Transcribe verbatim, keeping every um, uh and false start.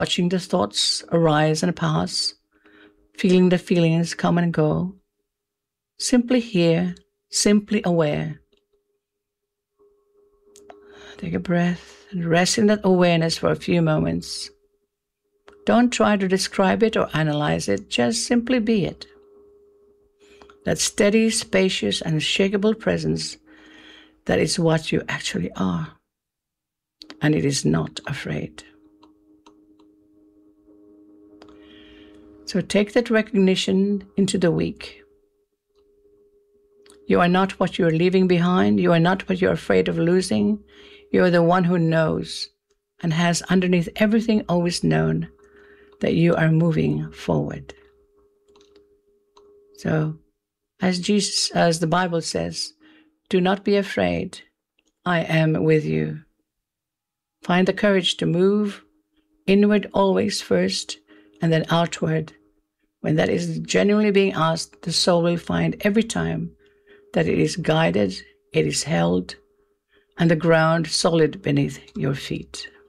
watching the thoughts arise and pass, feeling the feelings come and go. Simply here, simply aware. Take a breath and rest in that awareness for a few moments. Don't try to describe it or analyze it, just simply be it. That steady, spacious, and unshakable presence, that is what you actually are. And it is not afraid. So take that recognition into the week. You are not what you are leaving behind. You are not what you are afraid of losing. You are the one who knows and has underneath everything always known that you are moving forward. So, as Jesus, as the Bible says, do not be afraid. I am with you. Find the courage to move inward always first and then outward. When that is genuinely being asked, the soul will find every time that it is guided, it is held, and the ground solid beneath your feet.